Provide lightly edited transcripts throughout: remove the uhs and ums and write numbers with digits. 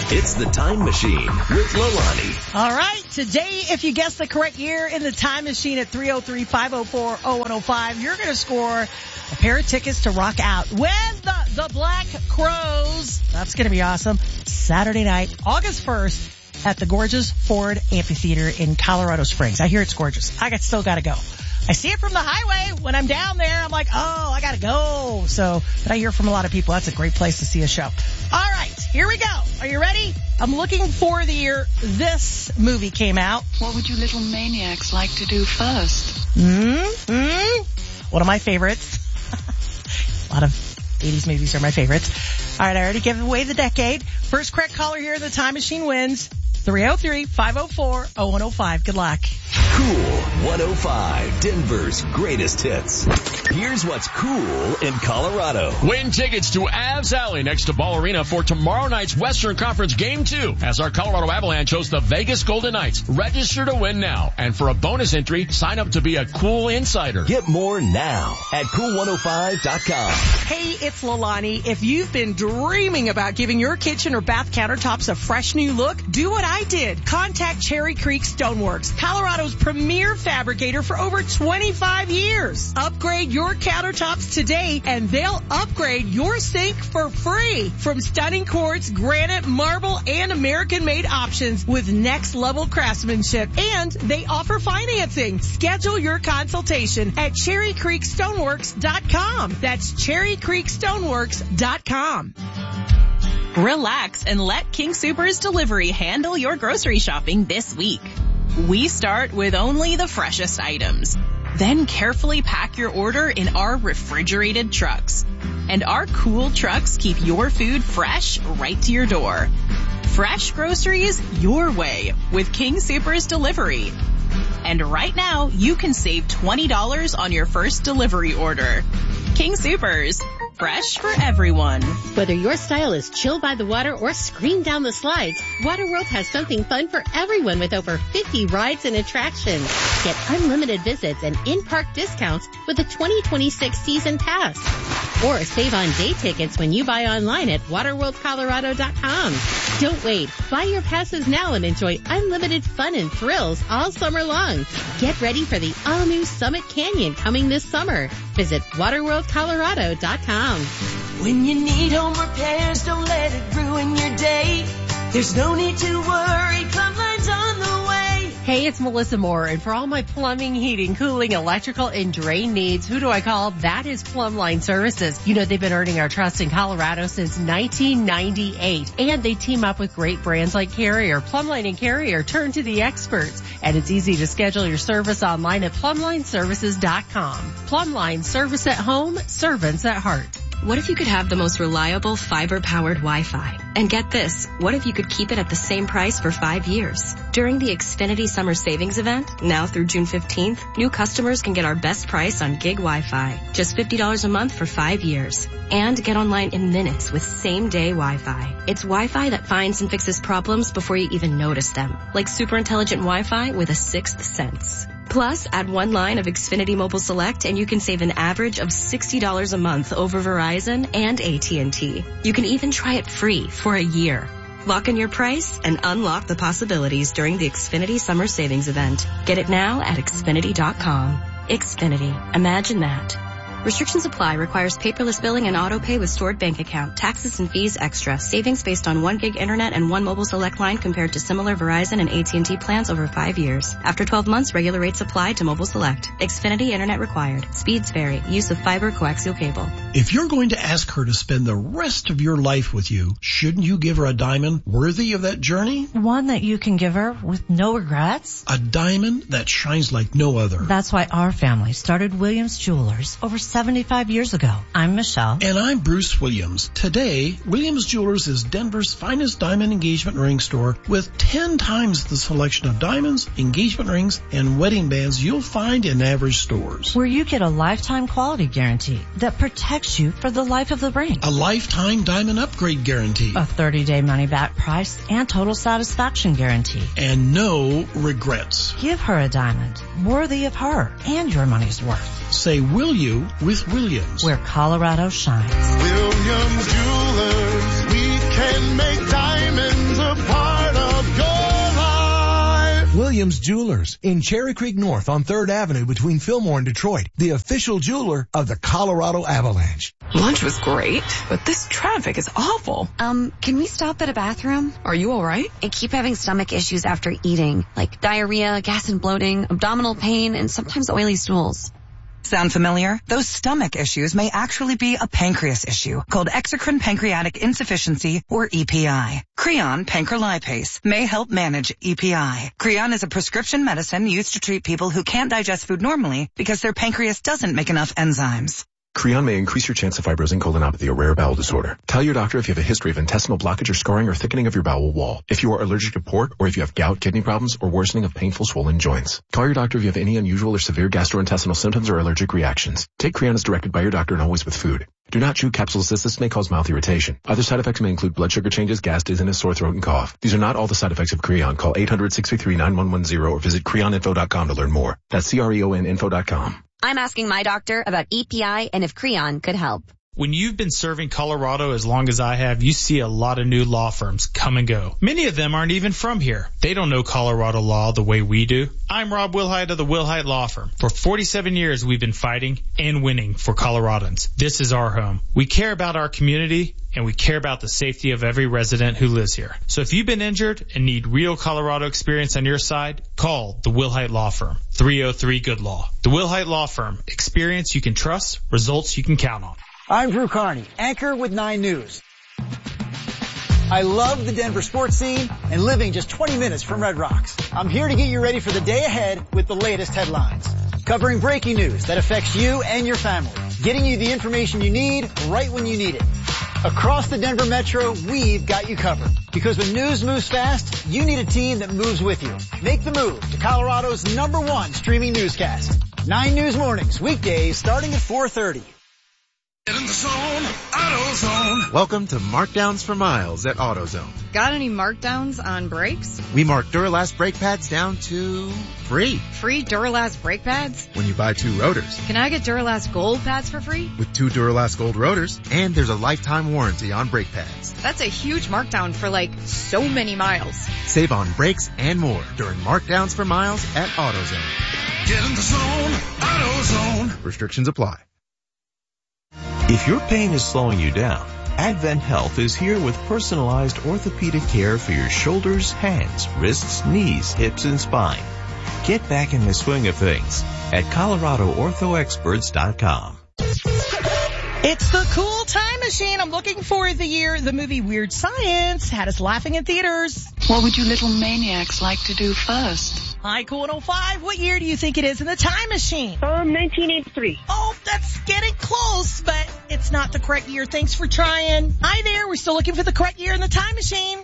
It's the Time Machine with Lolani. All right. Today, if you guess the correct year in the Time Machine at 303-504-0105, you're going to score a pair of tickets to rock out with the Black Crowes. That's going to be awesome. Saturday night, August 1st at the gorgeous Ford Amphitheater in Colorado Springs. I hear it's gorgeous. Still got to go. I see it from the highway when I'm down there. I'm like, oh, I got to go. But I hear from a lot of people. That's a great place to see a show. All right, here we go. Are you ready? I'm looking for the year this movie came out. What would you little maniacs like to do first? One of my favorites. A lot of 80s movies are my favorites. All right, I already gave away the decade. First correct caller here in the Time Machine wins. 303-504-0105. Good luck. Cool 105, Denver's greatest hits. Here's what's cool in Colorado. Win tickets to Avs Alley next to Ball Arena for tomorrow night's Western Conference Game 2 as our Colorado Avalanche host the Vegas Golden Knights. Register to win now. And for a bonus entry, sign up to be a Cool Insider. Get more now at cool105.com. Hey, it's Lolani. If you've been dreaming about giving your kitchen or bath countertops a fresh new look, do what I did. Contact Cherry Creek Stoneworks, Colorado's premier fabricator for over 25 years. Upgrade your countertops today and they'll upgrade your sink for free. From stunning quartz, granite, marble, and American-made options with next-level craftsmanship. And they offer financing. Schedule your consultation at cherrycreekstoneworks.com. That's cherrycreekstoneworks.com. Relax and let King Soopers Delivery handle your grocery shopping this week. We start with only the freshest items. Then carefully pack your order in our refrigerated trucks. And our cool trucks keep your food fresh right to your door. Fresh groceries your way with King Soopers Delivery. And right now, you can save $20 on your first delivery order. King Soopers. Fresh for everyone. Whether your style is chill by the water or scream down the slides, Waterworld has something fun for everyone with over 50 rides and attractions. Get unlimited visits and in-park discounts with the 2026 season pass. Or save on day tickets when you buy online at waterworldcolorado.com. Don't wait. Buy your passes now and enjoy unlimited fun and thrills all summer long. Get ready for the all-new Summit Canyon coming this summer. Visit waterworldcolorado.com. When you need home repairs, don't let it ruin your day. There's no need to worry, Plumbline's on the way. Hey, it's Melissa Moore, and for all my plumbing, heating, cooling, electrical, and drain needs, who do I call? That is Plumbline Services. You know, they've been earning our trust in Colorado since 1998, and they team up with great brands like Carrier. Plumbline and Carrier turn to the experts, and it's easy to schedule your service online at plumlineservices.com. Plumbline, service at home, servants at heart. What if you could have the most reliable fiber-powered Wi-Fi? And get this, what if you could keep it at the same price for 5 years? During the Xfinity Summer Savings Event, now through June 15th, new customers can get our best price on gig Wi-Fi, just $50 a month for 5 years. And get online in minutes with same-day Wi-Fi. It's Wi-Fi that finds and fixes problems before you even notice them, like super intelligent Wi-Fi with a sixth sense. Plus, add one line of Xfinity Mobile Select and you can save an average of $60 a month over Verizon and AT&T. You can even try it free for a year. Lock in your price and unlock the possibilities during the Xfinity Summer Savings Event. Get it now at Xfinity.com. Xfinity. Imagine that. Restrictions apply. Requires paperless billing and auto pay with stored bank account. Taxes and fees extra. Savings based on 1 gig internet and 1 mobile select line compared to similar Verizon and AT&T plans over 5 years. After 12 months, regular rates apply to mobile select. Xfinity internet required. Speeds vary. Use of fiber coaxial cable. If you're going to ask her to spend the rest of your life with you, shouldn't you give her a diamond worthy of that journey? One that you can give her with no regrets? A diamond that shines like no other. That's why our family started Williams Jewelers over 75 years ago. I'm Michelle. And I'm Bruce Williams. Today, Williams Jewelers is Denver's finest diamond engagement ring store with 10 times the selection of diamonds, engagement rings, and wedding bands you'll find in average stores. Where you get a lifetime quality guarantee that protects you for the life of the ring. A lifetime diamond upgrade guarantee. A 30-day money-back price and total satisfaction guarantee. And no regrets. Give her a diamond worthy of her and your money's worth. Say will you with Williams. Where Colorado shines. Williams Jewelers, we can make diamonds Williams Jewelers in Cherry Creek North on 3rd Avenue between Fillmore and Detroit, the official jeweler of the Colorado Avalanche. Lunch was great, but this traffic is awful. Can we stop at a bathroom? Are you all right? I keep having stomach issues after eating, like diarrhea, gas and bloating, abdominal pain, and sometimes oily stools. Sound familiar? Those stomach issues may actually be a pancreas issue called exocrine pancreatic insufficiency, or EPI. Creon pancrelipase may help manage EPI. Creon is a prescription medicine used to treat people who can't digest food normally because their pancreas doesn't make enough enzymes. Creon may increase your chance of fibrosing colonopathy, a rare bowel disorder. Tell your doctor if you have a history of intestinal blockage or scarring or thickening of your bowel wall, if you are allergic to pork, or if you have gout, kidney problems, or worsening of painful swollen joints. Call your doctor if you have any unusual or severe gastrointestinal symptoms or allergic reactions. Take Creon as directed by your doctor and always with food. Do not chew capsules as this may cause mouth irritation. Other side effects may include blood sugar changes, gas, dizziness, sore throat, and cough. These are not all the side effects of Creon. Call 800-633-9110 or visit creoninfo.com to learn more. That's CREONinfo.com. I'm asking my doctor about EPI and if Creon could help. When you've been serving Colorado as long as I have, you see a lot of new law firms come and go. Many of them aren't even from here. They don't know Colorado law the way we do. I'm Rob Wilhite of the Wilhite Law Firm. For 47 years, we've been fighting and winning for Coloradans. This is our home. We care about our community, and we care about the safety of every resident who lives here. So if you've been injured and need real Colorado experience on your side, call the Wilhite Law Firm, 303-GOOD-LAW. The Wilhite Law Firm, experience you can trust, results you can count on. I'm Drew Carney, anchor with 9 News. I love the Denver sports scene and living just 20 minutes from Red Rocks. I'm here to get you ready for the day ahead with the latest headlines. Covering breaking news that affects you and your family. Getting you the information you need right when you need it. Across the Denver Metro, we've got you covered. Because when news moves fast, you need a team that moves with you. Make the move to Colorado's #1 streaming newscast. 9 News Mornings, weekdays starting at 4:30. Get in the zone, AutoZone. Welcome to Markdowns for Miles at AutoZone. Got any markdowns on brakes? We mark Duralast brake pads down to free. Free Duralast brake pads? When you buy 2 rotors. Can I get Duralast Gold pads for free? With 2 Duralast Gold rotors, and there's a lifetime warranty on brake pads. That's a huge markdown for so many miles. Save on brakes and more during Markdowns for Miles at AutoZone. Get in the zone, AutoZone. Restrictions apply. If your pain is slowing you down, Advent Health is here with personalized orthopedic care for your shoulders, hands, wrists, knees, hips, and spine. Get back in the swing of things at ColoradoOrthoExperts.com. It's the cool time machine. I'm looking for the year the movie Weird Science had us laughing in theaters. What would you little maniacs like to do first? Hi, Cool 105. What year do you think it is in the time machine? 1983. Oh, that's getting close, but it's not the correct year. Thanks for trying. Hi there. We're still looking for the correct year in the time machine.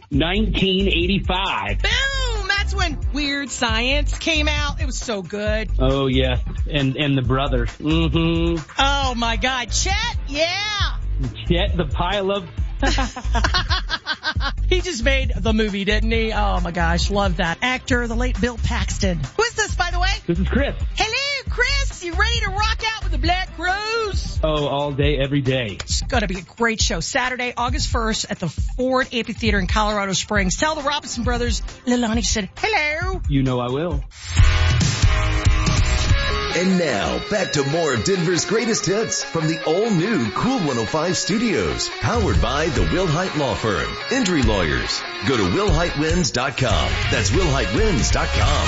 1985. Boom! That's when Weird Science came out. It was so good. Oh, yeah. And the brothers. Mm-hmm. Oh, my God. Chet? Yeah. Chet, the pile of... He just made the movie, didn't he? Oh, my gosh. Love that. Actor, the late Bill Paxton. Who is this, by the way? This is Chris. Hello, Chris. You ready to rock out with the Black Crowes? Oh, all day, every day. It's going to be a great show. Saturday, August 1st at the Ford Amphitheater in Colorado Springs. Tell the Robinson brothers Leilani said hello. You know I will. And now, back to more of Denver's greatest hits from the all-new Cool 105 Studios. Powered by the Wilhite Law Firm. Injury lawyers. Go to WilhiteWins.com. That's WilhiteWins.com.